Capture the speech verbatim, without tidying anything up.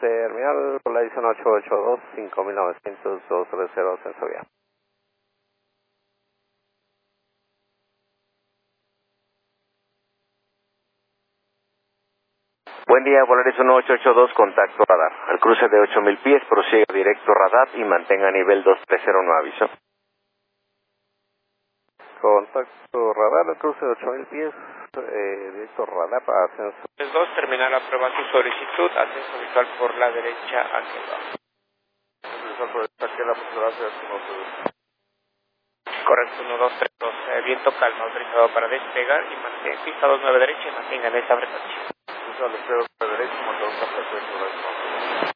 terminal por la edición ocho ocho dos, cinco mil novecientos, dos cero Sensovia. Buen día, Polaris uno ocho ocho dos, contacto radar. Al cruce de ocho mil pies, prosiga directo radar y mantenga nivel dos tres cero, no aviso. Contacto radar, al cruce de ocho mil pies, eh, directo radar para ascenso. dos, terminal aprueba su solicitud, ascenso visual por la derecha hacia abajo. Visual por esta que la postura hacia el Correcto, uno dos tres dos, eh, viento calma, autorizado para despegar y mantenga pista dos nueve derecha y mantenga en esta frecuencia. Visual, espero por la derecha, motor está perfecto.